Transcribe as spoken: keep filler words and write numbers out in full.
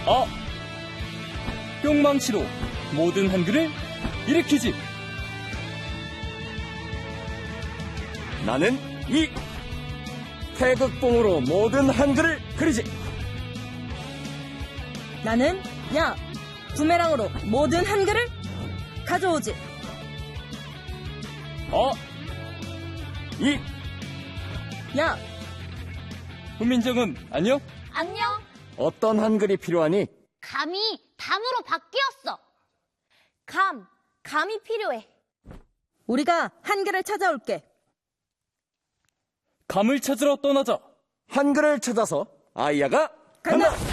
아! 뿅망치로 모든 한글을 일으키지. 나는 이! 태극봉으로 모든 한글을 그리지. 나는 야! 부메랑으로 모든 한글을 가져오지. 아! 이! 야! 훈민정음 안녕? 안녕. 어떤 한글이 필요하니? 감이 담으로 바뀌었어. 감, 감이 필요해. 우리가 한글을 찾아올게. 감을 찾으러 떠나자. 한글을 찾아서 아이야가 간다! 간다!